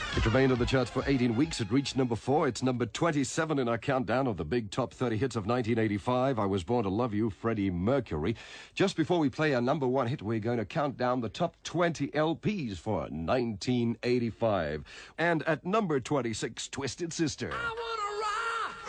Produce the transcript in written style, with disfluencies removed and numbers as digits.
It remained on the charts for 18 weeks. It reached number 4. It's number 27 in our countdown of the big top 30 hits of 1985. I Was Born to Love You, Freddie Mercury. Just before we play our number 1 hit, we're going to count down the top 20 LPs for 1985. And at number 26, Twisted Sister. I wanna